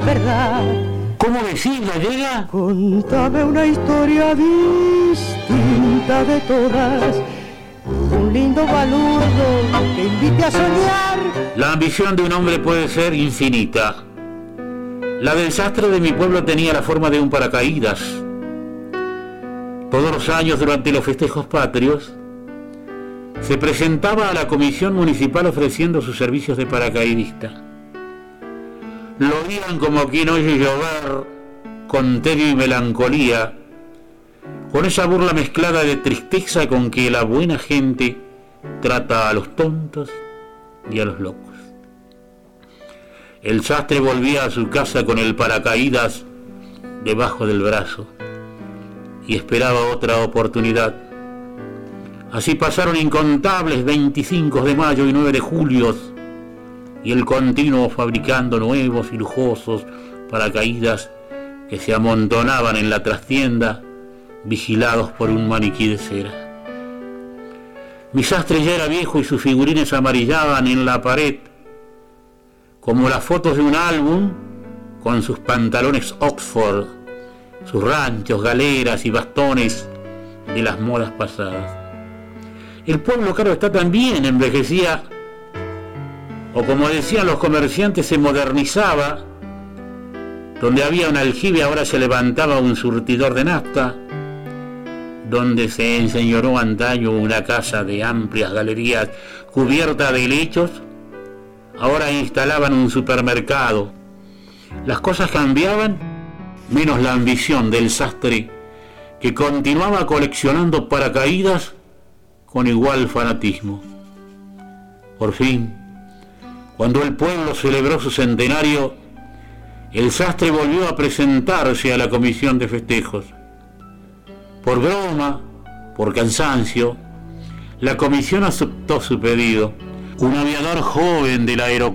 verdad. ¿Cómo decís, gallega? Contame una historia distinta de todas, un lindo balurdo que invite a soñar. La ambición de un hombre puede ser infinita. La del sastre de mi pueblo tenía la forma de un paracaídas. Todos los años durante los festejos patrios se presentaba a la comisión municipal ofreciendo sus servicios de paracaidista. Lo oían como quien oye llover, con tedio y melancolía, con esa burla mezclada de tristeza con que la buena gente trata a los tontos y a los locos. El sastre volvía a su casa con el paracaídas debajo del brazo y esperaba otra oportunidad. Así pasaron incontables 25 de mayo y 9 de julio y el continuo fabricando nuevos y lujosos paracaídas que se amontonaban en la trastienda vigilados por un maniquí de cera. Mi sastre ya era viejo y sus figurines amarillaban en la pared como las fotos de un álbum con sus pantalones Oxford, sus ranchos, galeras y bastones de las modas pasadas. El pueblo, claro está, también envejecía, o como decían los comerciantes, se modernizaba. Donde había un aljibe ahora se levantaba un surtidor de nafta. Donde se enseñoró antaño una casa de amplias galerías cubierta de helechos, ahora instalaban un supermercado. Las cosas cambiaban, menos la ambición del sastre, que continuaba coleccionando paracaídas con igual fanatismo. Por fin, cuando el pueblo celebró su centenario, el sastre volvió a presentarse a la comisión de festejos. Por broma, por cansancio, la comisión aceptó su pedido. Un aviador joven del aerocuerpo